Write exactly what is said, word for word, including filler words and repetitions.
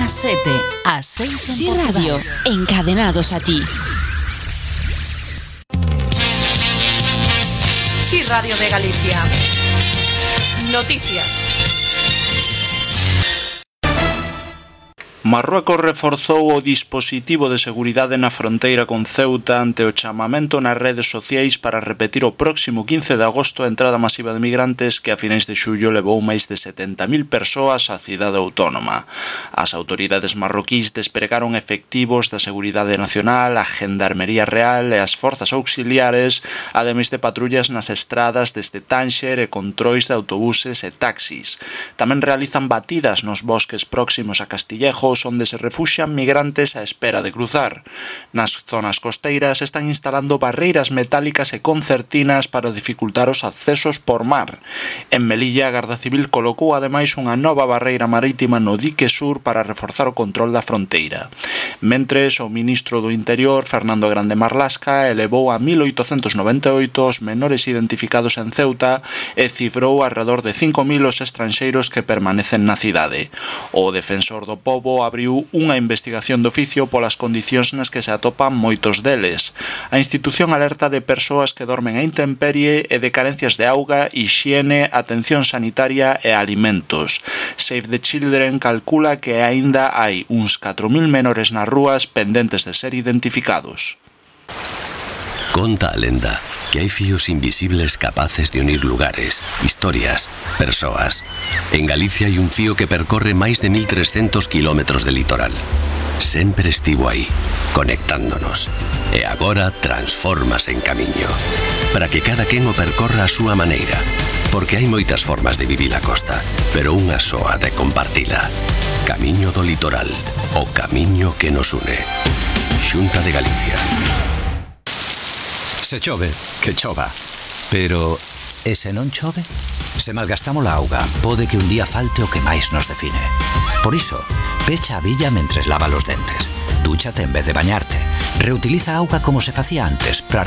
Ás sete, ás seis en Portugal. Radio, encadenados a ti. Sí, Radio de Galicia. Noticias. Marruecos reforzou o dispositivo de seguridade na fronteira con Ceuta ante o chamamento nas redes sociais para repetir o próximo quince de agosto a entrada masiva de migrantes que a finais de xullo levou máis de setenta mil persoas á cidade autónoma. As autoridades marroquís despregaron efectivos da Seguridade Nacional, a Gendarmería Real e as forzas auxiliares, ademais de patrullas nas estradas desde Tánxer e controis de autobuses e taxis. Tamén realizan batidas nos bosques próximos a Castillejos, onde se refuxian migrantes á espera de cruzar. Nas zonas costeiras están instalando barreiras metálicas e concertinas para dificultar os accesos por mar. En Melilla, a Garda Civil colocou ademais unha nova barreira marítima no dique sur para reforzar o control da fronteira. Mentres, o ministro do Interior, Fernando Grande Marlasca, elevou a mil oitocentos noventa e oito os menores identificados en Ceuta e cifrou alrededor de cinco mil os estranxeiros que permanecen na cidade. O defensor do pobo abriu unha investigación de oficio polas condicións nas que se atopan moitos deles. A institución alerta de persoas que dormen a intemperie e de carencias de auga, hixiene, atención sanitaria e alimentos. Save the Children calcula que aínda hai uns catro mil menores nas rúas pendentes de ser identificados. Conta a lenda que hai fíos invisibles capaces de unir lugares, historias, persoas. En Galicia hai un fío que percorre máis de mil trescentos kilómetros de litoral. Sempre estivo aí, conectándonos. E agora transformas en camiño. Para que cada quen o percorra a súa maneira. Porque hai moitas formas de vivir a costa, pero unha soa de compartila. Camiño do litoral, o camiño que nos une. Xunta de Galicia. Se chove, que chova. Pero, e se non chove? Se malgastamos a auga, pode que un día falte o que máis nos define. Por iso, pecha a billa mentres lava os dentes. Dúchate en vez de bañarte. Reutiliza a auga como se facía antes para